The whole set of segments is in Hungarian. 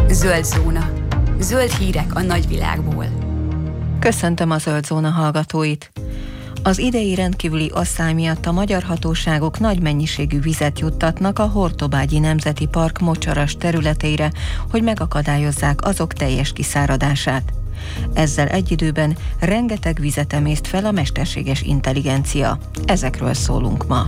Zöld zóna. Zöld hírek a nagyvilágból. Köszöntöm a Zöld Zóna hallgatóit! Az idei rendkívüli asszály miatt a magyar hatóságok nagy mennyiségű vizet juttatnak a Hortobágyi Nemzeti Park mocsaras területeire, hogy megakadályozzák azok teljes kiszáradását. Ezzel egy időben rengeteg vizet emészt fel a mesterséges intelligencia. Ezekről szólunk ma.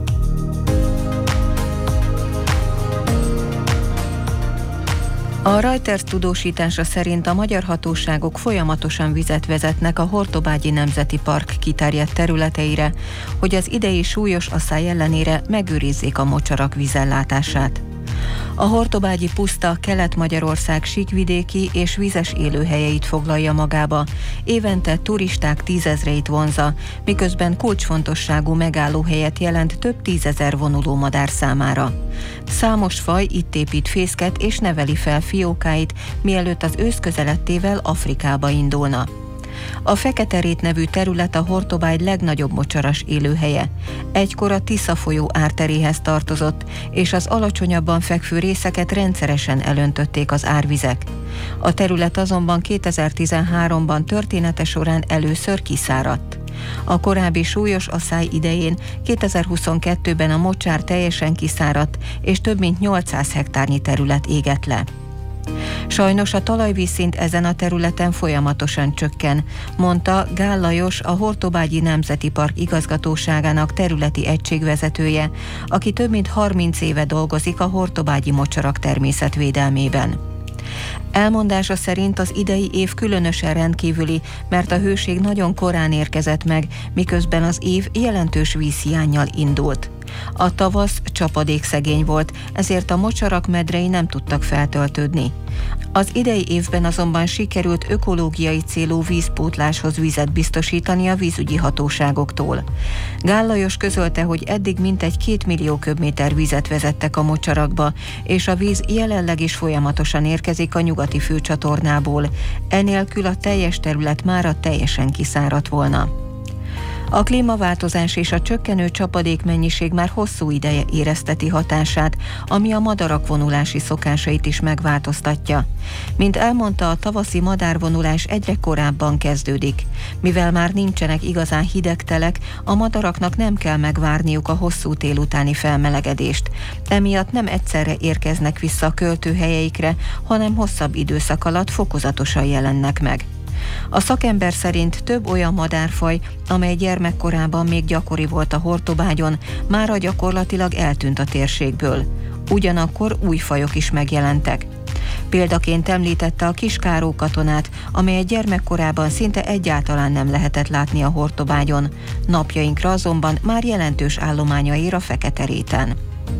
A Reuters tudósítása szerint a magyar hatóságok folyamatosan vizet vezetnek a Hortobágyi Nemzeti Park kiterjedt területeire, hogy az idei súlyos asszály ellenére megőrizzék a mocsarak vízellátását. A Hortobágyi puszta Kelet-Magyarország síkvidéki és vízes élőhelyeit foglalja magába, évente turisták tízezreit vonzza, miközben kulcsfontosságú megállóhelyet jelent több tízezer vonulómadár számára. Számos faj itt épít fészket és neveli fel fiókáit, mielőtt az ősz közelettével Afrikába indulna. A Fekete-rét nevű terület a Hortobágy legnagyobb mocsaras élőhelye. Egykor a Tisza folyó árteréhez tartozott, és az alacsonyabban fekvő részeket rendszeresen elöntötték az árvizek. A terület azonban 2013-ban története során először kiszáradt. A korábbi súlyos asszály idején 2022-ben a mocsár teljesen kiszáradt, és több mint 800 hektárnyi terület égett le. Sajnos a talajvízszint ezen a területen folyamatosan csökken, mondta Gál Lajos, a Hortobágyi Nemzeti Park igazgatóságának területi egységvezetője, aki több mint 30 éve dolgozik a hortobágyi mocsarak természetvédelmében. Elmondása szerint az idei év különösen rendkívüli, mert a hőség nagyon korán érkezett meg, miközben az év jelentős vízhiánnyal indult. A tavasz csapadékszegény volt, ezért a mocsarak medrei nem tudtak feltöltődni. Az idei évben azonban sikerült ökológiai célú vízpótláshoz vizet biztosítani a vízügyi hatóságoktól. Gál Lajos közölte, hogy eddig mintegy 2 millió köbméter vizet vezettek a mocsarakba, és a víz jelenleg is folyamatosan érkezik a nyugati főcsatornából. Enélkül a teljes terület mára teljesen kiszáradt volna. A klímaváltozás és a csökkenő csapadékmennyiség már hosszú ideje érezteti hatását, ami a madarak vonulási szokásait is megváltoztatja. Mint elmondta, a tavaszi madárvonulás egyre korábban kezdődik. Mivel már nincsenek igazán hideg telek, a madaraknak nem kell megvárniuk a hosszú tél utáni felmelegedést. Emiatt nem egyszerre érkeznek vissza a költőhelyeikre, hanem hosszabb időszak alatt fokozatosan jelennek meg. A szakember szerint több olyan madárfaj, amely gyermekkorában még gyakori volt a Hortobágyon, mára gyakorlatilag eltűnt a térségből. Ugyanakkor új fajok is megjelentek. Példaként említette a kiskáró-katonát, amely gyermekkorában szinte egyáltalán nem lehetett látni a Hortobágyon. Napjainkra azonban már jelentős állománya ér a Fekete-réten.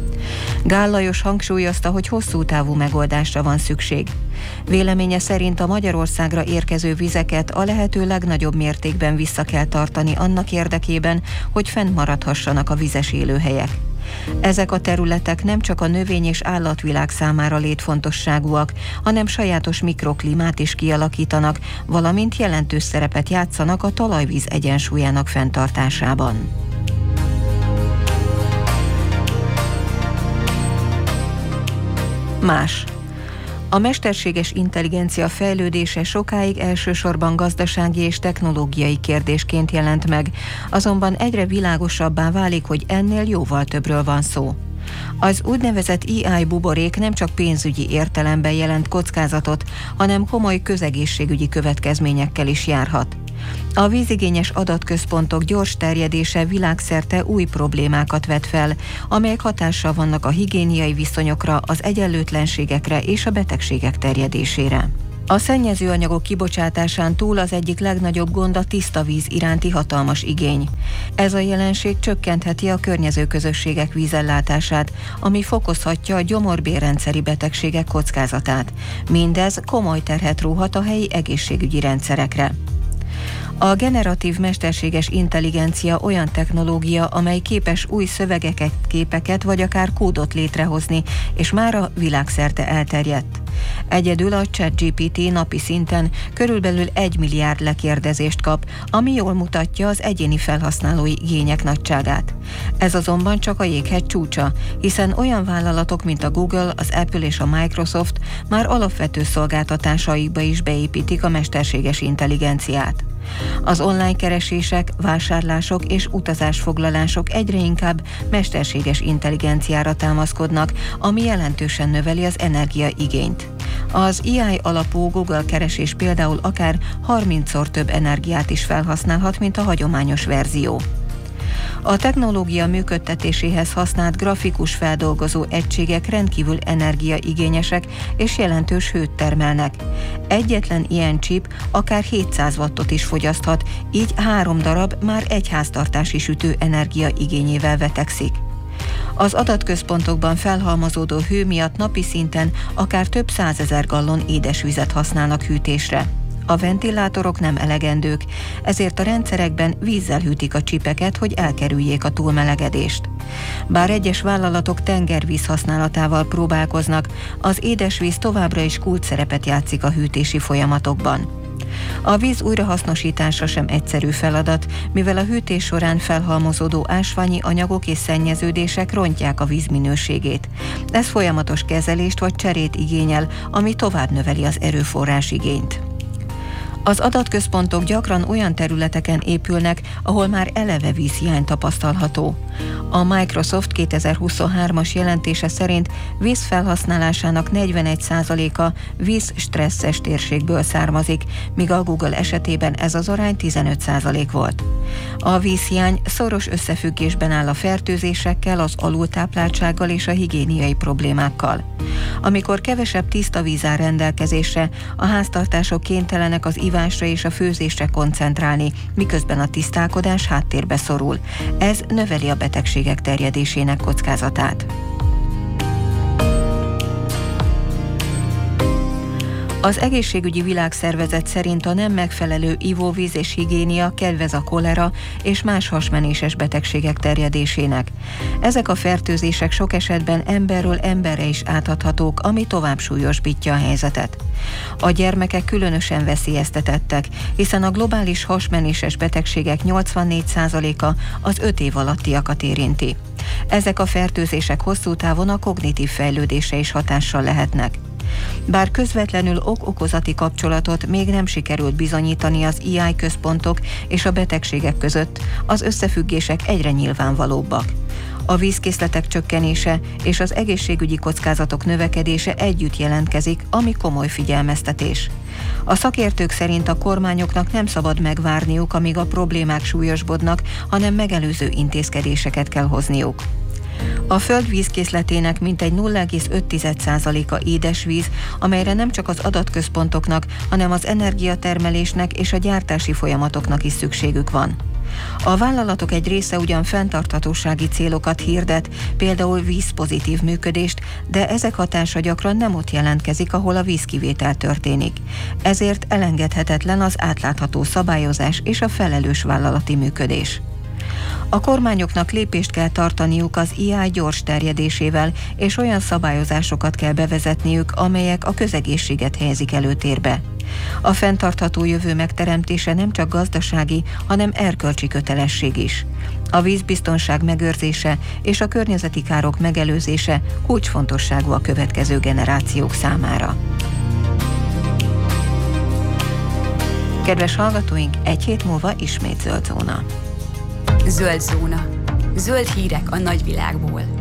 Gál Lajos hangsúlyozta, hogy hosszú távú megoldásra van szükség. Véleménye szerint a Magyarországra érkező vizeket a lehető legnagyobb mértékben vissza kell tartani annak érdekében, hogy fennmaradhassanak a vizes élőhelyek. Ezek a területek nem csak a növény- és állatvilág számára létfontosságúak, hanem sajátos mikroklímát is kialakítanak, valamint jelentős szerepet játszanak a talajvíz egyensúlyának fenntartásában. Más. A mesterséges intelligencia fejlődése sokáig elsősorban gazdasági és technológiai kérdésként jelent meg, azonban egyre világosabbá válik, hogy ennél jóval többről van szó. Az úgynevezett AI buborék nem csak pénzügyi értelemben jelent kockázatot, hanem komoly közegészségügyi következményekkel is járhat. A vízigényes adatközpontok gyors terjedése világszerte új problémákat vet fel, amelyek hatással vannak a higiéniai viszonyokra, az egyenlőtlenségekre és a betegségek terjedésére. A szennyező anyagok kibocsátásán túl az egyik legnagyobb gond a tiszta víz iránti hatalmas igény. Ez a jelenség csökkentheti a környező közösségek vízellátását, ami fokozhatja a gyomorbérrendszeri betegségek kockázatát. Mindez komoly terhet róhat a helyi egészségügyi rendszerekre. A generatív mesterséges intelligencia olyan technológia, amely képes új szövegeket, képeket vagy akár kódot létrehozni, és mára világszerte elterjedt. Egyedül a ChatGPT napi szinten körülbelül 1 milliárd lekérdezést kap, ami jól mutatja az egyéni felhasználói igények nagyságát. Ez azonban csak a jéghegy csúcsa, hiszen olyan vállalatok, mint a Google, az Apple és a Microsoft már alapvető szolgáltatásaikba is beépítik a mesterséges intelligenciát. Az online keresések, vásárlások és utazásfoglalások egyre inkább mesterséges intelligenciára támaszkodnak, ami jelentősen növeli az energiaigényt. Az AI alapú Google keresés például akár 30-szor több energiát is felhasználhat, mint a hagyományos verzió. A technológia működtetéséhez használt grafikus feldolgozó egységek rendkívül energiaigényesek és jelentős hőt termelnek. Egyetlen ilyen chip akár 700 wattot is fogyaszthat, így 3 darab már egy háztartási sütő energiaigényével vetekszik. Az adatközpontokban felhalmozódó hő miatt napi szinten akár több 100 000 gallon édesvizet használnak hűtésre. A ventilátorok nem elegendők, ezért a rendszerekben vízzel hűtik a csipeket, hogy elkerüljék a túlmelegedést. Bár egyes vállalatok tengervíz használatával próbálkoznak, az édesvíz továbbra is kulcsszerepet játszik a hűtési folyamatokban. A víz újrahasznosítása sem egyszerű feladat, mivel a hűtés során felhalmozódó ásványi anyagok és szennyeződések rontják a víz minőségét. Ez folyamatos kezelést vagy cserét igényel, ami tovább növeli az erőforrás igényt. Az adatközpontok gyakran olyan területeken épülnek, ahol már eleve vízhiány tapasztalható. A Microsoft 2023-as jelentése szerint víz felhasználásának 41%-a vízstresszes térségből származik, míg a Google esetében ez az arány 15% volt. A vízhiány szoros összefüggésben áll a fertőzésekkel, az alultápláltsággal és a higiéniai problémákkal. Amikor kevesebb tiszta víz áll rendelkezésre, a háztartások kénytelenek az ivásra és a főzésre koncentrálni, miközben a tisztálkodás háttérbe szorul. Ez növeli a betegségek terjedésének kockázatát. Az Egészségügyi Világszervezet szerint a nem megfelelő ivóvíz és higiénia kedvez a kolera és más hasmenéses betegségek terjedésének. Ezek a fertőzések sok esetben emberről emberre is átadhatók, ami tovább súlyosbítja a helyzetet. A gyermekek különösen veszélyeztetettek, hiszen a globális hasmenéses betegségek 84%-a az 5 év alattiakat érinti. Ezek a fertőzések hosszú távon a kognitív fejlődésre is hatással lehetnek. Bár közvetlenül ok-okozati kapcsolatot még nem sikerült bizonyítani az AI központok és a betegségek között, az összefüggések egyre nyilvánvalóbbak. A vízkészletek csökkenése és az egészségügyi kockázatok növekedése együtt jelentkezik, ami komoly figyelmeztetés. A szakértők szerint a kormányoknak nem szabad megvárniuk, amíg a problémák súlyosbodnak, hanem megelőző intézkedéseket kell hozniuk. A Föld vízkészletének mintegy 0,5%-a édesvíz, amelyre nem csak az adatközpontoknak, hanem az energiatermelésnek és a gyártási folyamatoknak is szükségük van. A vállalatok egy része ugyan fenntarthatósági célokat hirdet, például vízpozitív működést, de ezek hatása gyakran nem ott jelentkezik, ahol a vízkivétel történik. Ezért elengedhetetlen az átlátható szabályozás és a felelős vállalati működés. A kormányoknak lépést kell tartaniuk az AI gyors terjedésével, és olyan szabályozásokat kell bevezetniük, amelyek a közegészséget helyezik előtérbe. A fenntartható jövő megteremtése nem csak gazdasági, hanem erkölcsi kötelesség is. A vízbiztonság megőrzése és a környezeti károk megelőzése kulcsfontosságú a következő generációk számára. Kedves hallgatóink, egy hét múlva ismét zöld zóna. Zöld zóna. Zöld hírek a nagyvilágból.